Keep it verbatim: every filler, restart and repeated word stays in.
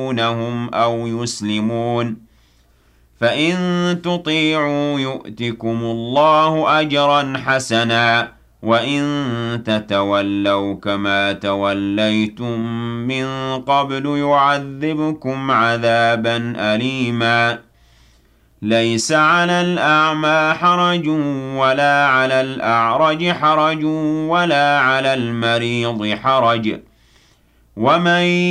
يَخْشَوْنَهُمْ أَوْ يُسْلِمُونَ فَإِن تُطِيعُوا يُؤْتِكُمُ اللَّهُ أَجْرًا حَسَنًا وَإِن تَتَوَلَّوْا كَمَا تَوَلَّيْتُم مِّن قَبْلُ يُعَذِّبْكُمْ عَذَابًا أَلِيمًا لَيْسَ عَلَى الْأَعْمَىٰ حَرَجٌ وَلَا عَلَى الْأَعْرَجِ حَرَجٌ وَلَا عَلَى الْمَرِيضِ حَرَجٌ وَمَن